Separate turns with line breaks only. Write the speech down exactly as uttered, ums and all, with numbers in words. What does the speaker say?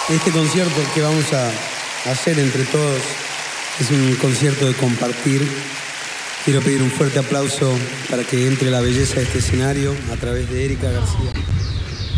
Este concierto que vamos a hacer entre todos es un concierto de compartir. Quiero pedir un fuerte aplauso para que entre la belleza de este escenario a través de Erika García.